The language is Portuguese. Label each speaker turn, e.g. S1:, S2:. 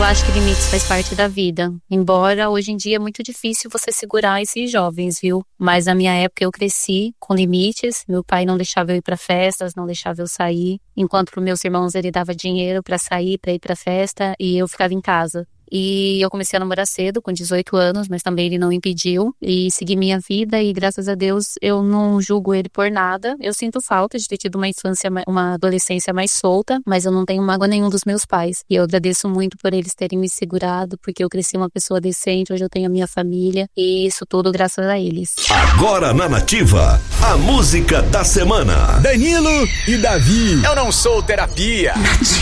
S1: acho que limites faz parte da vida. Embora hoje em dia é muito difícil você segurar esses jovens, viu? Mas na minha época eu cresci com limites. Meu pai não deixava eu ir pra festas, não deixava eu sair. Enquanto pros meus irmãos ele dava dinheiro pra sair, pra ir pra festa, e eu ficava em casa. E eu comecei a namorar cedo, com 18 anos, mas também ele não impediu. E segui minha vida e, graças a Deus, eu não julgo ele por nada. Eu sinto falta de ter tido uma infância, uma adolescência mais solta, mas eu não tenho mágoa nenhum dos meus pais. E eu agradeço muito por eles terem me segurado, porque eu cresci uma pessoa decente, hoje eu tenho a minha família, e isso tudo graças a eles.
S2: Agora na Nativa, a música da semana.
S3: Danilo e Davi.
S4: Eu não sou terapia.